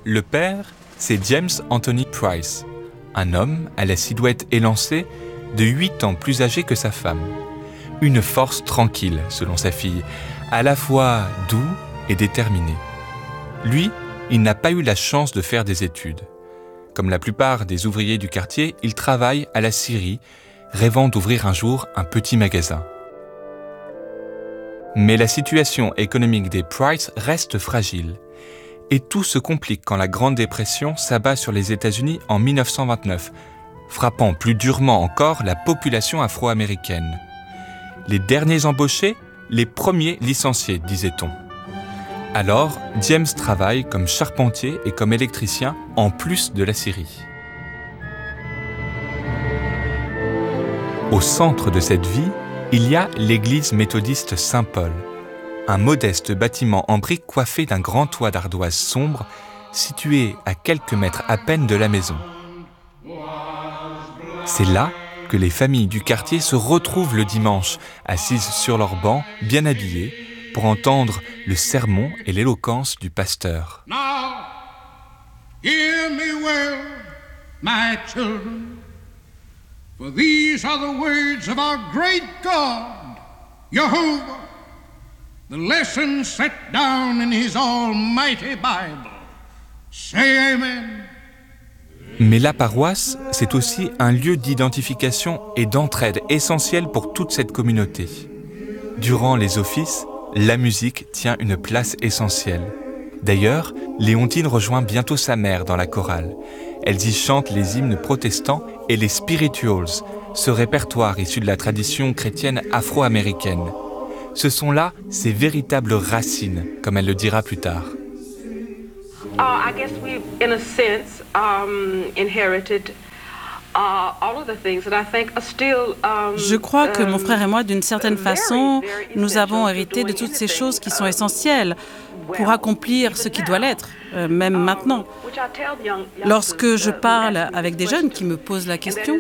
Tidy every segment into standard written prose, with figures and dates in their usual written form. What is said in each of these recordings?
Le père, c'est James Anthony Price, un homme à la silhouette élancée, de 8 ans plus âgé que sa femme. Une force tranquille, selon sa fille, à la fois doux et déterminé. Lui, il n'a pas eu la chance de faire des études. Comme la plupart des ouvriers du quartier, il travaille à la scierie, rêvant d'ouvrir un jour un petit magasin. Mais la situation économique des Price reste fragile. Et tout se complique quand la Grande Dépression s'abat sur les États-Unis en 1929, frappant plus durement encore la population afro-américaine. Les derniers embauchés, les premiers licenciés, disait-on. Alors, James travaille comme charpentier et comme électricien en plus de la scierie. Au centre de cette vie, il y a l'église méthodiste Saint-Paul, un modeste bâtiment en briques coiffé d'un grand toit d'ardoise sombre, situé à quelques mètres à peine de la maison. C'est là que les familles du quartier se retrouvent le dimanche, assises sur leurs bancs, bien habillées, pour entendre le sermon et l'éloquence du pasteur. Now, hear me well, my children, for these are the words of our great God, Jehovah, the lesson set down in his almighty Bible. Say amen. Mais la paroisse, c'est aussi un lieu d'identification et d'entraide essentiel pour toute cette communauté. Durant les offices, la musique tient une place essentielle. D'ailleurs, Léontine rejoint bientôt sa mère dans la chorale. Elles y chantent les hymnes protestants et les spirituals, ce répertoire issu de la tradition chrétienne afro-américaine. Ce sont là ses véritables racines, comme elle le dira plus tard. I guess we've, in a sense, inherited all of the things that I think are still. Je crois que mon frère et moi, d'une certaine façon, nous avons hérité de toutes ces choses qui sont essentielles pour accomplir ce qui doit l'être, même maintenant. Lorsque je parle avec des jeunes qui me posent la question,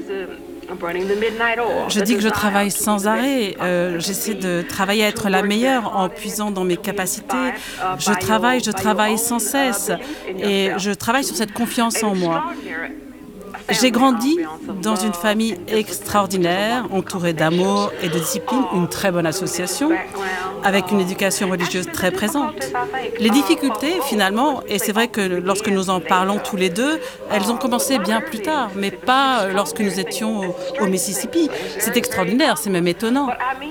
je dis que je travaille sans arrêt, j'essaie de travailler à être la meilleure en puisant dans mes capacités. Je travaille sans cesse et je travaille sur cette confiance en moi. J'ai grandi dans une famille extraordinaire, entourée d'amour et de discipline, une très bonne association, avec une éducation religieuse très présente. Les difficultés, finalement, et c'est vrai que lorsque nous en parlons tous les deux, elles ont commencé bien plus tard, mais pas lorsque nous étions au Mississippi. C'est extraordinaire, c'est même étonnant.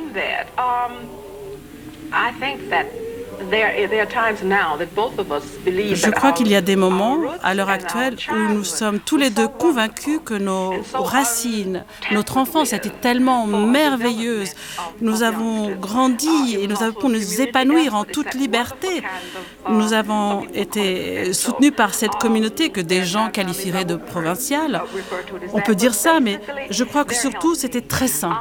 Je crois qu'il y a des moments, à l'heure actuelle, où nous sommes tous les deux convaincus que nos racines, notre enfance était tellement merveilleuse. Nous avons grandi et nous avons pu nous épanouir en toute liberté. Nous avons été soutenus par cette communauté que des gens qualifieraient de provinciale. On peut dire ça, mais je crois que surtout, c'était très sain.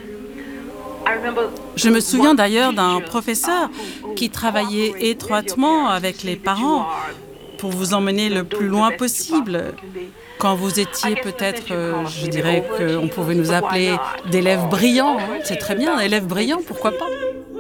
Je me souviens d'ailleurs d'un professeur qui travaillait étroitement avec les parents pour vous emmener le plus loin possible. Quand vous étiez peut-être, je dirais qu'on pouvait nous appeler d'élèves brillants. C'est très bien, élèves brillants, pourquoi pas ?